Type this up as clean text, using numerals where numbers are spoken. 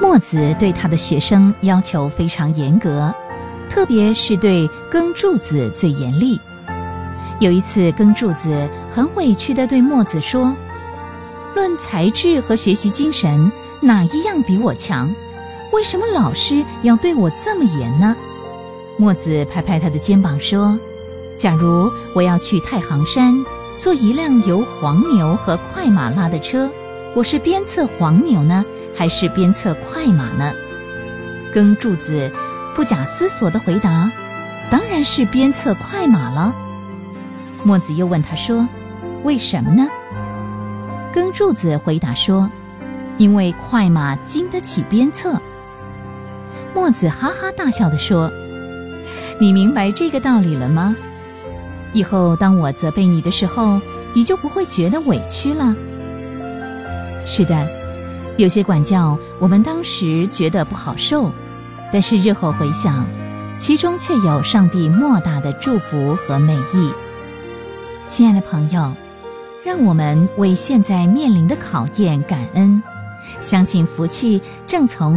墨子对他的学生要求非常严格，特别是对耕柱子最严厉。有一次，耕柱子很委屈地对墨子说：论才智和学习精神，哪一样比我强？为什么老师要对我这么严呢？墨子拍拍他的肩膀说：假如我要去太行山，坐一辆由黄牛和快马拉的车，我是鞭策黄牛呢，还是鞭策快马呢？耕柱子不假思索地回答：当然是鞭策快马了。墨子又问他说：为什么呢？耕柱子回答说：因为快马经得起鞭策。墨子哈哈大笑地说：你明白这个道理了吗？以后当我责备你的时候，你就不会觉得委屈了。是的，有些管教我们当时觉得不好受，但是日后回想，其中却有上帝莫大的祝福和美意。亲爱的朋友，让我们为现在面临的考验感恩，相信福气正从